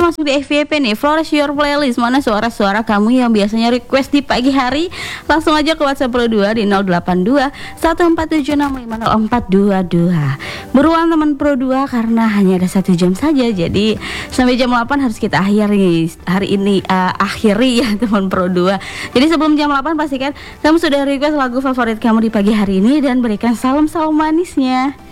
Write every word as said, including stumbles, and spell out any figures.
masuk di F Y P nih, Flores Your Playlist. Mana suara-suara kamu yang biasanya request di pagi hari? Langsung aja ke WhatsApp Pro dua di nol delapan dua satu empat tujuh enam lima nol empat dua dua. Beruang teman Pro dua karena hanya ada satu jam saja. Jadi sampai jam delapan harus kita akhiri hari ini uh, akhiri ya teman Pro dua. Jadi sebelum jam delapan pastikan kamu sudah request lagu favorit kamu di pagi hari ini dan berikan salam-salam manisnya.